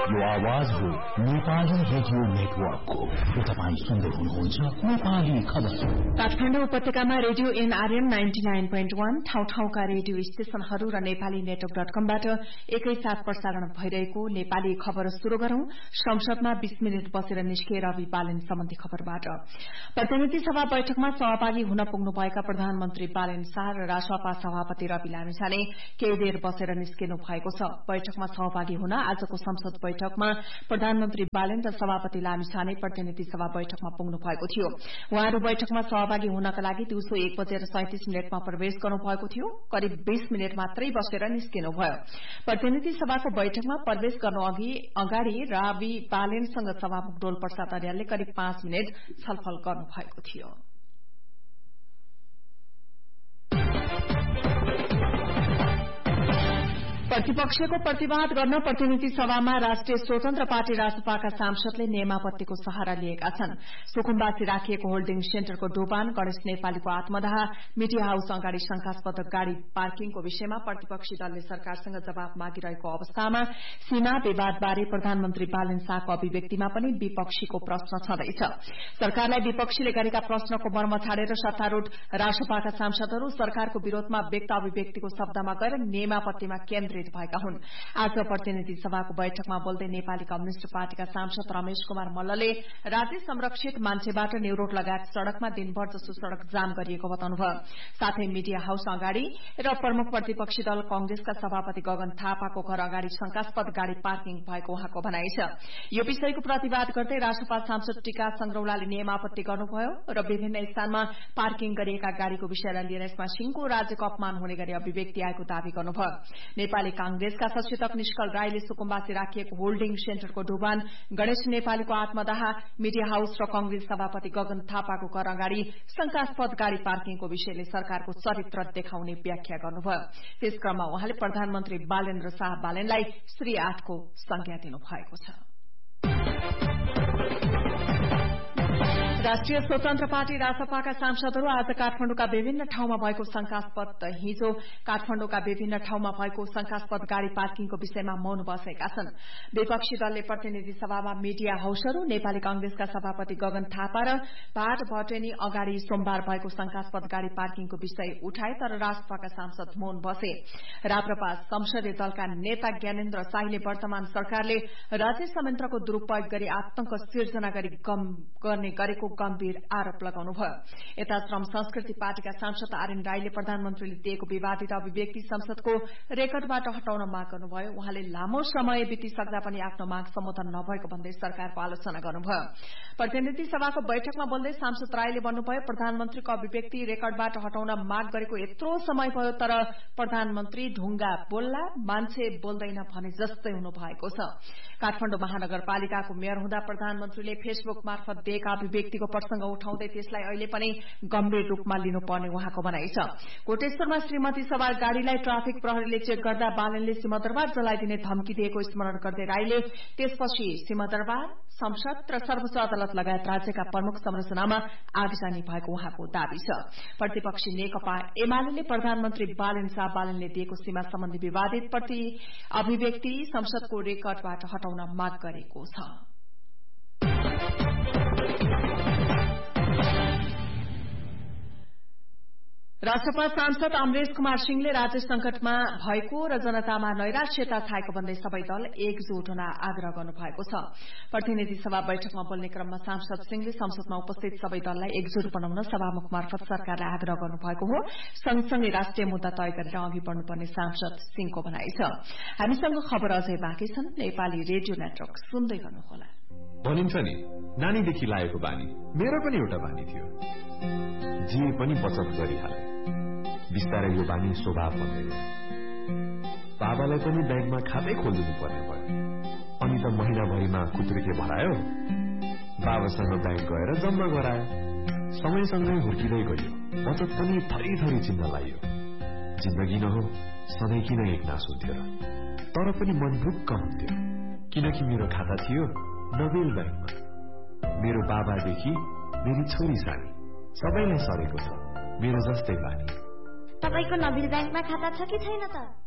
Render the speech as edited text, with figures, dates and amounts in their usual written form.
यो आवाज हो नेपाली रेडियो नेटवर्कको। तपाईँ सुन्दै हुनुहुन्छ नेपाली खबर। काठमाडौँ उपत्यकामा रेडियो एनआरएम 99.1 ठाउँ ठाउँका रेडियो स्टेशनहरू र नेपाली नेटवर्क.कमबाट एकैसाथ प्रसारण भइरहेको नेपाली खबर शुरू गरौं। संसदमा 20 मिनट बसेर निस्किए रवि बालेन सम्बन्धी खबरबाट। प्रतिनिधि सभा बैठकमा सहभागी हुन पुग्नुभएका प्रधानमन्त्री बालेन शाह र रासपा सभापति रवि लामिछाने केही बेर बसेर निस्किनु भएको छ। बैठकमा सहभागी हुन आजको संसद बैठकमा प्रधानमन्त्री बालेन र सभापति लामिछाने प्रतिनिधि सभा बैठकमा पुग्नु भएको थियो। उहाँहरू बैठकमा सहभागी हुनका लागि दिउँसो 1:37 प्रवेश गर्नुभएको थियो। करिब 20 मिनट मात्रै बसेर निस्किनुभयो। प्रतिनिधि सभाको बैठकमा प्रवेश गर्नु अगाडि रवि बालेनसँग सभामुख डोल प्रसाद अर्यालले करिब 5 मिनट छलफल गर्नुभएको थियो। प्रतिपक्षको प्रतिवाद गर्न प्रतिनिधि सभामा राष्ट्रिय स्वतन्त्र पार्टी रासपाका सांसदले नियमावलीको सहारा लिएका छन्। सुकुम्बासी राखिएको होल्डिङ सेन्टरको डोबान, गणेश नेपालीको आत्मदाह, मिडिया हाउस अगाडि शंकास्पद गाड़ी पार्किङको विषयमा प्रतिपक्षी दलले सरकारसँग जवाब मागिरहेको अवस्थामा सीमा विवादबारे प्रधानमन्त्री बालेन शाहको अभिव्यक्तिमा पनि विपक्षीको प्रश्न छँदैछ। सरकारलाई विपक्षीले गरेका प्रश्नको मर्म छाडेर सत्तारूढ़ रासपाका सांसदहरू सरकारको विरोधमा व्यक्त अभिव्यक्तिको शब्दमा गएर नियमावलीमा केन्द्रित भएका हुन्। आज प्रतिनिधि सभाको बैठकमा बोल्दै नेपाली कम्युनिष्ट पार्टीका सांसद रमेश कुमार मल्लले राज्य संरक्षित मान्छेबाट न्यूरोड लगायत सड़कमा दिनभर जसो सड़क जाम गरिएको बताउनुभयो। साथै मिडिया हाउस अगाडि र प्रमुख प्रतिपक्षी दल कांग्रेसका सभापति गगन थापाको घर अगाडि शंकास्पद गाड़ी पार्किङ भएको उहाँको भनाइ छ। यो विषयको प्रतिवाद गर्दै रासपा सांसद टीका संग्रौलाले नियमावली गर्नुभयो र विभिन्न स्थानमा पार्किङ गरिएका गाड़ीको विषयलाई लिएर यसमा सिंहको राज्यको अपमान हुने गरी अभिव्यक्ति आएको दावी गर्नुभयो। नेपाली कांग्रेसका सचेतक निष्कल राईले सुकुम्बासी राखिएको होल्डिङ सेन्टरको डुबान, गणेश नेपालीको आत्मदाह, मिडिया हाउस र कांग्रेस सभापति गगन थापाको घर अगाडि शंकास्पद गाड़ी पार्किङको विषयले सरकारको चरित्र देखाउने व्याख्या गर्नुभयो। त्यस क्रममा उहाँले प्रधानमन्त्री बालेन र शाह बालेनलाई श्री 8 को संज्ञा दिनुभएको छ। राष्ट्रिय स्वतन्त्र पार्टी रासपाका सांसदहरू आज काठमाडौँका विभिन्न ठाउँमा भएको शंकास्पद गाड़ी पार्किङको विषयमा मौन बसेका छन्। विपक्षी दलले प्रतिनिधि सभामा मिडिया हाउसहरू, नेपाली कांग्रेसका सभापति गगन थापा र भाट भटेनी अगाडि सोमबार भएको शंकास्पद गाड़ी पार्किङको विषय उठाए, तर रासपाका सांसद मौन बसे। राप्रपा संसदीय दलका नेता ज्ञानेन्द्र शाहीले वर्तमान सरकारले राज्य संयन्त्रको दुरूपयोग गरी आतंक सिर्जना गर्ने गरेको गम्भीर आरोप लगाउनुभयो। यता श्रम संस्कृति पार्टीका सांसद आर्यन राईले प्रधानमन्त्रीले दिएको विवादित अभिव्यक्ति संसदको रेकर्डबाट हटाउन माग गर्नुभयो। उहाँले लामो समय बितिसक्दा पनि आफ्नो माग सम्बोधन नभएको भन्दै सरकारको आलोचना गर्नुभयो। प्रतिनिधि सभाको बैठकमा बोल्दै सांसद राईले भन्नुभयो, प्रधानमन्त्रीको अभिव्यक्ति रेकर्डबाट हटाउन माग गरेको यत्रो समय भयो, तर प्रधानमन्त्री ढुंगा बोल्ला मान्छे बोल्दैन भने जस्तै हुनु भएको छ। काठमाडौँ महानगरपालिकाको मेयर हुँदा प्रधानमन्त्रीले फेसबुक मार्फत दिएका अभिव्यक्तिको प्रसंग उठाउँदै त्यसलाई अहिले पनि गम्भीर रूपमा लिनुपर्ने उहाँको भनाइ छ। कोटेश्वरमा श्रीमती सवार गाड़ीलाई ट्राफिक प्रहरीले चेक गर्दा बालेनले सिंहदरबार जलाइदिने धम्की दिएको स्मरण गर्दै राईले त्यसपछि सिंहदरबार, संसद र सर्वोच्च अदालत लगायत राज्यका प्रमुख संरचनामा आगजनी भएको उहाँको दावी छ। प्रतिपक्षी नेकपा एमाले प्रधानमन्त्री बालेन शाह बालेनले दिएको सीमा सम्बन्धी विवादित अभिव्यक्ति संसदको रेकर्डबाट हटाउन माग गरेको छ। रासपा सांसद अमरेश कुमार सिंहले राज्य संकटमा भएको र जनतामा नैराश्यता छाएको भन्दै सबै दल एकजुट हुन आग्रह गर्नुभएको छ। प्रतिनिधि सभा बैठकमा बोल्ने क्रममा सांसद सिंहले संसदमा उपस्थित सबै दललाई एकजुट बनाउन सभामुख मार्फत सरकारलाई आग्रह गर्नुभएको हो। सँगसँगै राष्ट्रिय मुद्दा तय गरेर अघि बढ्नुपर्ने सांसद सिंहको भनाइ छ। हामीसँग खबर अझै बाँकी छन्। नेपाली रेडियो नेटवर्क सुन्दै गर्नुहोला। भनिन्छ नि, नानीदेखि लागेको बानी मेरो पनि एउटा बानी थियो, जे पनि बचत गरिहाले। बिस्तारै यो बानी स्वभाव बन्दै गयो। बाबालाई पनि ब्याङ्कमा खातै खोलिदिनु पर्ने भयो। अनि त महिनाभरिमा खुत्रुके भरायो, बाबासँग ब्याङ्क गएर जम्मा गरायो। समयसँगै हुर्किँदै गयो, बचत पनि थरी चिन्न लाग्यो। जिन्दगी न हो, सधैँ किन एकनास हुन्थ्यो र? तर पनि मन ढुक्क हुन्थ्यो, किनकि मेरो खाता थियो नोबेल ब्याङ्कमा। मेरो बाबादेखि मेरी छोरी सानी सबैलाई सरेको छ मेरो जस्तै बानी। तपाईको नोबेल ब्याङ्कमा खाता छ कि छैन त?